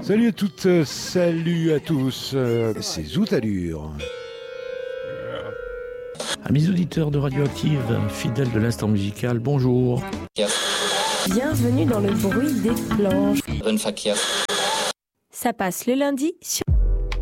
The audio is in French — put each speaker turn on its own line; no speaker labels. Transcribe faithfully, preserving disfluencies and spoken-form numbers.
Salut à toutes, euh, salut à tous, euh, c'est Zoutalure.
Amis auditeurs de Radioactive, fidèles de l'instant musical, bonjour.
Bienvenue dans le bruit des planches. Ça passe le lundi sur